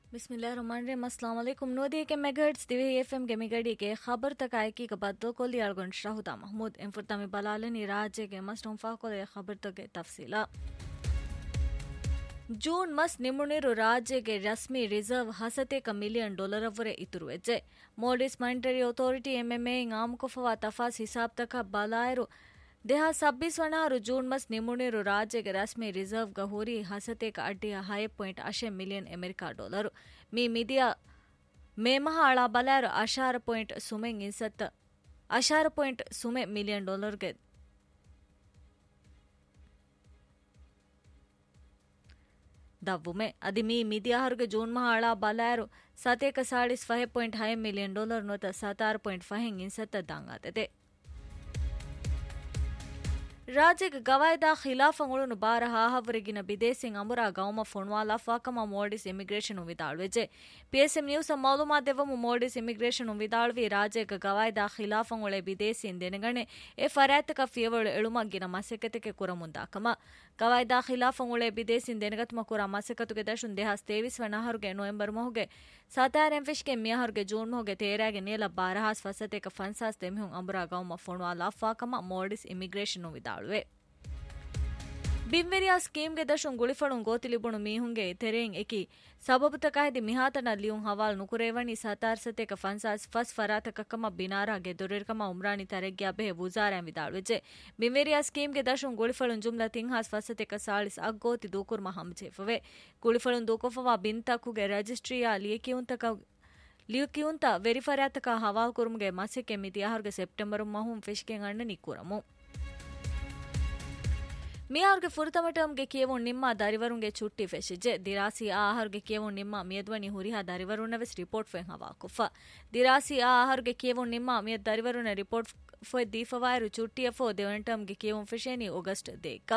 बिस्मिल्लाहिर्रहमानिर्रहीम। अस्सलाम वालेकुम। नोदी के मेगाहर्ट्ज दिवे एफएम के मिगड़ी के खबर तक आए की बदल को लियालगुन शाहुदा महमूद इंफुर्तामी बलालनी राज्य के मस्टंफा को खबर तक तफसीला जून मस निमुनिರು ರಾಜ್ಯಗೆ ರಸ್ಮಿ ರಿಸರ್ವ್ $1 ಮಿಲಿಯನ್ ವರೆ ಇತುರುವೆಜ್ಜೆ ಮೋಡಿಸ್ ಮಾನಿಟರಿ ಅಥಾರಿಟಿ ಎಂಎಂಎ ಆಮುಕೊಫವಾ ತಫಾಸ್ ಹಿಸಾಬ್ ತಕ ಬಲಾಯರು ದೇಹ 26 ಜೂನ್ ಮಸ್ ನಿಮುನಿರು ರಾಜ್ಯಗೆ ರಸ್ಮಿ reserve ಗಹೂರಿ $1 ಅಡ್ಡಿಯ 5.8 million America dollar me ಮಿದಿಯ ಮೇಮಹ ಅಳ ಬಲಾಯರು $10.0 ಮಿಲಿಯನ್ ಡಾಲರ್ಗೆ ದವ್ವುಮೆ ಅದಿ ಮೀ ಮಿದಿಯಾಹರುಗೆ ಜೂನ್ ಮಹ ಅಳ ಬಲಾಯರು $5.5 ಮಿಲಿಯನ್ ನೊತ 17.5 ದಾಂಗಾತೆತೆ ರಾಜ್ಯಕ್ಕೆ ಗವಾಯ್ದಾ ಖಿಲಾಫಂಗುಳುನು ಬಾರ ಹಾಹವರಿಗಿನ ಬಿದೇಸಿಂಗ್ ಅಮುರಾ ಗೌಮ ಫೊಣ್ವಾಲಾ ಫಾಕಮ ಮೋಡಿಸ್ ಇಮಿಗ್ರೇಷನ್ ವಿದಾಳುವೆಜೆ ಪಿಎಸ್ಎಂ ನ್ಯೂಸ್ ಮಾಲೂಮಾ ದೆವಮು ಮೋಡಿಸ್ ಇಮಿಗ್ರೇಷನ್ ವಿದಾಳುವಿ ರಾಜ್ಯಕ್ಕೆ ಗವಾಯ್ದಾ ಖಿಲಾಫಂಗುಳೆ ಬಿದೇಸಿನ್ ದೆನಗಣೆ A ಫರಾತಕ ಫಿಯವಳು ಎಳುಮಗ್ಗಿನ ಮಸೆಕತೆಕೆ ಕುರಮುಂದಾಕಮ ಗವಾಯ್ದಾ ಖಿಲಾಫಂಗುಳೆ ಬಿದೇಸಿನ್ ದೆನಗತಮ ಕುರ ಮಸೆಕತುಗೆ ದಶುನ್ ದೇಹಾಸ್ 23 November ಮಹುಗೆ ಸಾತಾರೆಂ ಫಿಶ್ಗೆ ಮಿಯಾಹರುಗೆ June ಮಹುಗೆ ತೇರಾಗೆ ನೇಲ ಬಾರಹಾಸ್ ಫಸತೆಕ ಫನ್ಸಾಸ್ ದೆಮಿಹುಂ ಅಮುರಾ ಗೌಮ ಫೊಣ್ವಾಲಾ ಫಾಕಮ ಮೋಡಿಸ್ immigration ವಿದಾಳು ಬಿಂವೆರಿಯಾ ಸ್ಕೀಮ್ಗೆ ದಶುಂ ಗುಳಿಫಳುಂ ಗೋತಿಲಿಬುಣು ಮೀಹುಂಗೆ ತೆರೆಯಿಂ ಎಕಿ ಸಬಬುತಕಾಹಿದಿ ಮಿಹಾತನ ಲಿಯುಂ ಹವಾಲ್ ನುಕುರೇವಣಿ ಸತಾರ್ಸತೆಕ ಫನ್ಸಾಸ್ ಫಸ್ ಫರಾತಕಕಮ ಬಿನಾರಾಗೆ ದೊರೆರ್ಕಮ Umrani ತರೆಗ್ಗಿಯ ಬೆಹೆ ವುಜಾರಾಂ ವಿದಾಳುವೆಜೆ ಬಿಂವೆರಿಯಾ ಸ್ಕೀಮ್ಗೆ ದಶುಂ ಗುಳಿಫಳುಂ ಜುಮ್ಲಾ ತಿಂಹಾಸ್ ಫಸತೆಕ ಸಾಳಿಸ್ ಅಗ್ಗೋತಿ ದೂಕುರ್ಮ ಹಂಜೇಫವೆ ಗುಳಿಫಳುಂ ದೂಕೊಫವಾ ಬಿಂತಕುಗೆ ರಿಜಿಸ್ಟ್ರಿಯಾ ಲಿಯುಕಿಯುಂತ ವೆರಿಫರಾತಕ ಹವಾಲ್ ಕುರುಮ್ಗೆ ಮಸೆಕೆ ಮಿತಿಯಾಹರ್ಗೆ September ಮಹುಂ ಫಿಶ್ಕೆಂ ಅಣ್ಣ ನಿಕ್ಕುರಮು ಮಿಯಾರ್ಗೆ ಫುರ್ತಮಟಂಗೆ ಕಿಯವೊನ್ ನಿಮ್ಮ ದರಿವರುಂಗೆ ಚುಟ್ಟಿ ಫೆಶಿಜೆ ದಿರಾಸಿ ಆಹಾರ್ಗೆ ಕಿಯವೊನ್ ನಿಮ್ಮ ಮಿಯದ್ವನಿ ಹುರಿಹಾ ದರಿವರುನವೆಸ್ ರಿಪೋರ್ಟ್ ಫೆಂ ಹವಾ ಕುಫ ದಿರಾಸಿ ಆಹಾರ್ಗೆ ಕಿಯವೊನ್ ನಿಮ್ಮ ಮಿಯದ್ ದರಿವರುನ ರಿಪೋರ್ಟ್ ಫೆ ದೀಫವಾಯರು ಚುಟ್ಟಿಯ ಫೋ ದೇವನಟಂಗೆ ಕಿಯವೊನ್ ಫೆಶೇನಿ August ದೇಕ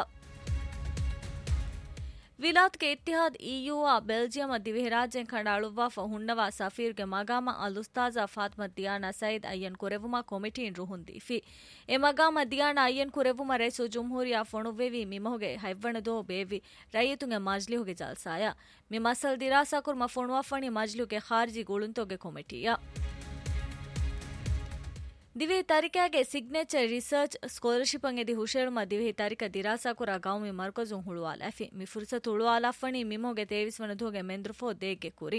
ವಿಲಾತ್ K ಇತ್ತಿಹಾದ್ ಇಯುಆ Belgium ದಿವೆ ರಾಜ್ಯಂ ಖಂಡಾಳುವಾ ಹುಣ್ಣವಾ ಸಫೀರ್ಗೆ ಮಗಾಮ ಅಲುಸ್ತಾಜಾ Fatma ದಿಯಾನಾ Said ಅಯ್ಯನ್ ಕುರೆವುಮಾ ಕೊಮಿಟಿನ್ ರುಹುಂದೀಫಿ A ಮಗಾಮ ದಿಯಾನಾ ಅಯ್ಯನ್ ಕುರೆವುಮಾ race ಜುಮ್ಹೂರಿಯಾ ಫೊಣುವೆವಿ ಮಿಮಹುಗೆ ಹೈವ್ವಣದೋ ಬೇವಿ ರೈಯತುಂಗೆ ಮಜ್ಲಿಹುಗೆ ಜಲ್ಸಾಯ me muscle ದಿರಾಸಾ kurma ಫೊಣುವಫಣಿ ಮಜ್ಲಿಹುಗೆ ಖಾರ್ಜಿ ಗುಳುಂತೋಗೆ ಕೊಮಿಟಿಯ ದಿವೆ ತಾರಿಕಾಗೆ signature research scholarship ಅಂಗೆದಿ ಹುಷೇಳುಮ ದಿವೆ ತಾರಿಕ ದಿರಾಸಾ ಕುರ ಗೌಮಿ ಮರ್ಕಜುಂ ಹುಳುವಾಲ Aghi ಮಿ ಫುರ್ಸತ್ ಹುಳುವಾಲ ಫಣಿ ಮಿಮೋಗೆ 23 ಮೆಂದ್ರುಫೋ ದೇಗೆ ಕುರಿ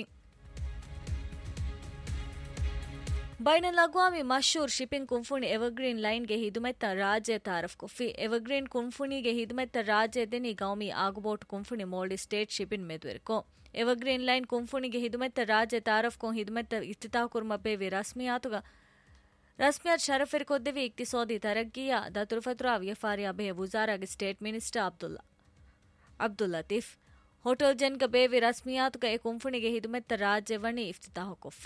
ಬೈನಲ್ ಅಗ್ವಾಮಿ ಮಶೂರ್ ಶಿಪಿಂಗ್ ಕುಂಫುಣಿ ಎವರ್ಗ್ರೀನ್ ಲೈನ್ ಗೆ ಹಿದುಮೆತ್ತ ರಾಜ್ಯ ತಾರಫ್ ಕುಫಿ ಎವರ್ಗ್ರೀನ್ ಕುಂಫುಣಿಗೆ ಹಿದುಮೆತ್ತ ರಾಜ್ಯ ದೆನಿ ಗೌಮಿ ಆಗುಬೋಟ್ ಕುಂಫುಣಿ ಮೋಲ್ಡಿ ಸ್ಟೇಟ್ ಶಿಪಿನ್ ಮೆದುವೆರ್ಕೋ ಎವರ್ಗ್ರೀನ್ ಲೈನ್ ಕುಂಫುಣಿಗೆ ಹಿದುಮೆತ್ತ ರಾಜ್ಯ ತಾರಫ್ ಕೊ ಹಿದುಮೆತ್ತ ಇಫ್ತಿತಾ ಕುರ್ಮ ಬೇವಿ ರಸ್ಮಿಯಾತ್ ಶರಫಿರ್ ಕೊದ್ದೆವಿ ಇಕ್ತಿಸಾದಿ ತರಗ್ಗಿಯ ದತುರುಫತ್ರಾ ವ್ಯಫಾರಿಯಾ ಬೆ ವುಜಾರಾಗೆ state minister Abdul Latif hotel ಜನ್ಗ ಬೇವಿ ರಸ್ಮಿಯಾತ್ಗ A ಕುಂಫುಣಿಗೆ ಹಿದುಮೆತ್ತ ರಾಜ್ಯವಣಿ ಇಫ್ತಿತಾಹ ಕೊಫ್ಫ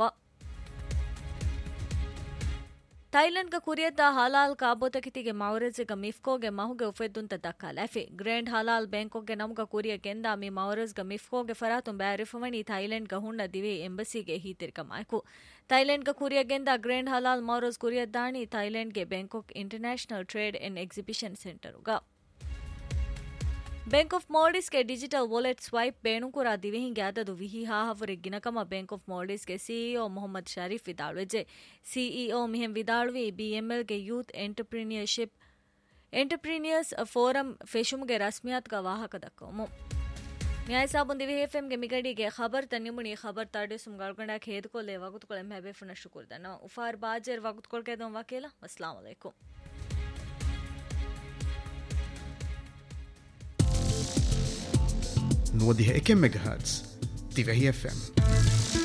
ಥೈಲೆಂಡ್ಗ ಕುರಿಯದ್ದ halal ಕಾಬೋತಕಿತಿಗೆ ಮೌರಜ್ಗ ಮಿಫ್ಕೋಗೆ ಮಹುಗೆ ಉಫೆದ್ದುಂತ ದಕ್ಕಾಲಾಫಿ grand ಹಲಾಲ್ ಬ್ಯಾಂಕೋಗೆ ನಮ್ಗ ಕುರಿಯ ಕೆಂದ ಮಿ ಮೌರಜ್ಗ ಮಿಫ್ಕೋಗೆ ಫರಾತುಂ ಬ್ಯಾರಿಫವಣಿ ಥೈಲೆಂಡ್ಗ ಹುಣ್ಣ ದಿವೆ ಎಂಬಸಿಗೆ ಹೀತಿರ್ಕಮಾಯ್ಕು ಥೈಲೆಂಡ್ಗ ಕುರಿಯ ಗೆಂದ grand halal ಮೌರಜ್ ಕುರಿಯದ್ದಾಣಿ ಥೈಲೆಂಡ್ಗೆ Bangkok international trade and exhibition ಸೆಂಟರುಗ bank of ಮಾಲ್ಡೀವ್ಸ್ಗೆ digital wallet swipe ಬೇಣುಕುರ ದಿವೆಹಿಂಗೆ ಅದದು ವಿಹಿ ಹಾಹವರಿಗೆ ಗಿನಕಮ bank of ಮಾಲ್ಡೀವ್ಸ್ಗೆ CEO Mohammed Sharif ವಿದಾಳುವೆಜೆ CEO ಮಿಹೆಂ ವಿದಾಳುವಿ ಬಿಎಂಎಲ್ಗೆ youth entrepreneurs forum ಫೆಶುಮ್ಗೆ ರಸ್ಮಿಯಾತ್ಗ ವಾಹಕ ದಕ್ಕಮು ನ್ಯಾಯ ಸಾಬುನ್ ದಿವೆ ಎಫ್ಎಂಗೆ ಮಿಗಡಿಗೆ ಖಬರ್ ತನ್ನಿಮುಣಿ ಖಬರ್ ತಾಡೆ ಸುಮ್ಗಾಳ್ಕೊಂಡಾಕ ಹೇದ್ಕೊಲೆ ವಗುತ್ಕೊಳೆ ಮೆಹಬೇಫುನ ಶುಕುರ್ದನ ಉಫಾರ್ ಬಾಜರ್ ವಗುತ್ಕೊಳ್ಕೆದಂ ವಕೀಲ ಅಸ್ಸಲಾಮು ಅಲೈಕುಂ نوديها كم ميجا هرتز تيفي اف ام